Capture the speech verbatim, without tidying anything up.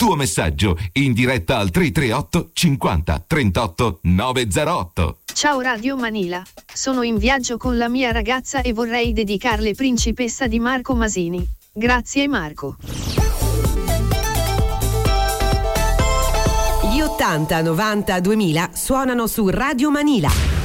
tuo messaggio in diretta al tre tre otto cinquanta trentotto novecentotto. Ciao Radio Manila, sono in viaggio con la mia ragazza e vorrei dedicarle Principessa di Marco Masini. Grazie Marco. Gli ottanta, novanta, duemila suonano su Radio Manila.